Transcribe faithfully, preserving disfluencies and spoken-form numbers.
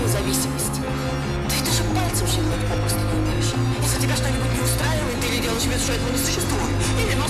зависимости. Ты даже пальцем шевелить попросту не умеешь. Если тебя что-нибудь не устраивает, ты или делаешь вид, что этого не существует, или носишь